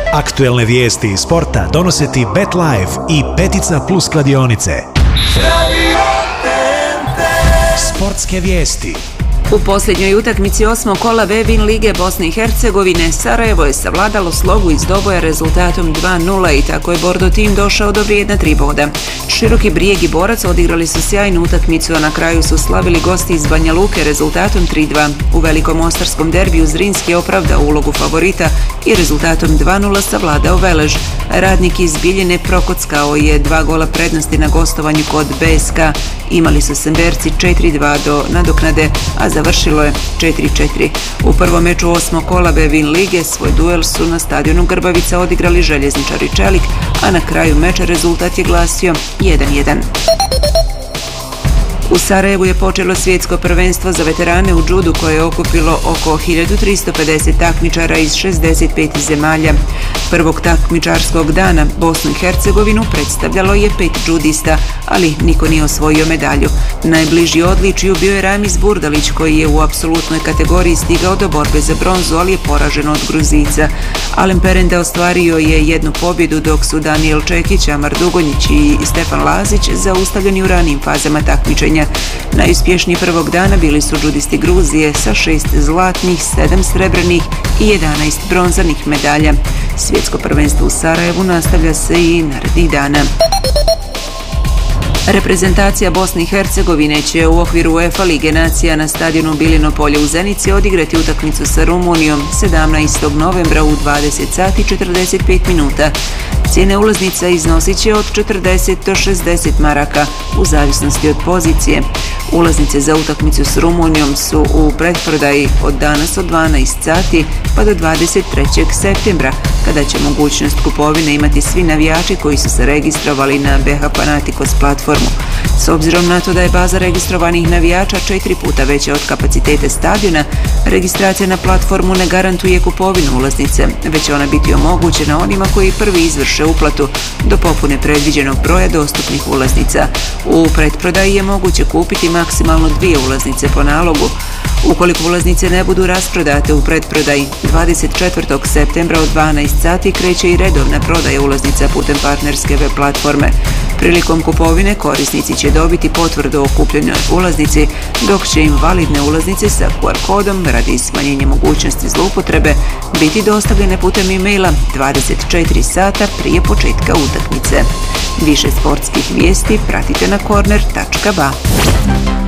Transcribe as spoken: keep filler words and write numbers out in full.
Aktuelne vijesti iz sporta donose ti BetLife i Petica Plus kladionice. Sportske vijesti. U posljednjoj utakmici osmog kola B-Win lige Bosne i Hercegovine Sarajevo je savladalo Slogu iz Doboja rezultatom dva nula i tako je Bordo tim došao do vrijedna tri boda. Široki Brijeg i Borac odigrali su sjajnu utakmicu, a na kraju su slavili gosti iz Banja Luke rezultatom tri dva. U velikom ostarskom derbiju Zrinski je opravdao ulogu favorita i rezultatom dva nula savladao Velež. Radnik iz Biljine prokockao je dva gola prednosti na gostovanju kod B S K. Imali su Semberci četiri dva do nadoknade, a završilo je četiri četiri. U prvom meču osmog kola B-Win lige svoj duel su na stadionu Grbavica odigrali Željezničar i Čelik, a na kraju meča rezultat je glasio jedan jedan. U Sarajevu je počelo svjetsko prvenstvo za veterane u džudu koje je okupilo oko hiljadu tristo pedeset takmičara iz šezdeset pet zemalja. Prvog takmičarskog dana Bosnu i Hercegovinu predstavljalo je pet džudista, ali niko nije osvojio medalju. Najbliži odličiju bio je Ramiz Burdalić koji je u apsolutnoj kategoriji stigao do borbe za bronzu, ali je poražen od Gruzica. Alen Perenda ostvario je jednu pobjedu, dok su Danijel Čekić, Amar Dugonjić i Stefan Lazić zaustavljeni u ranijim fazama takmičenja. Najuspješniji prvog dana bili su džudisti Gruzije sa šest zlatnih, sedam srebrnih i jedanaest bronzanih medalja. Svjetsko prvenstvo u Sarajevu nastavlja se i narednih dana. Reprezentacija Bosne i Hercegovine će u okviru UEFA Lige nacija na stadionu Bilino polje u Zenici odigrati utakmicu sa Rumunijom sedamnaestog novembra u dvadeset sati i četrdeset pet minuta. Cijene ulaznica iznosit će od četrdeset do šezdeset maraka u zavisnosti od pozicije. Ulaznice za utakmicu s Rumunijom su u pretprodaji od danas od dvanaest sati pa do dvadeset trećeg septembra, kada će mogućnost kupovine imati svi navijači koji su se registrovali na B H Panathinaikos platformu. S obzirom na to da je baza registrovanih navijača četiri puta veća od kapaciteta stadiona, registracija na platformu ne garantuje kupovinu ulaznice, već će ona biti omogućena onima koji prvi izvrše uplatu do popune predviđenog broja dostupnih ulaznica. U pretprodaji je moguće kupiti maksimalno dvije ulaznice po nalogu. Ukoliko ulaznice ne budu rasprodate u pretprodaji, dvadeset četvrtog septembra od dvanaest sati kreće i redovna prodaja ulaznica putem partnerske web platforme. Prilikom kupovine korisnici će dobiti potvrdu o kupljenoj ulaznici, dok će im validne ulaznice sa Q R kodom radi smanjenja mogućnosti zloupotrebe biti dostavljene putem e-maila dvadeset četiri sata prije početka utakmice. Više sportskih vijesti pratite na corner tačka ba.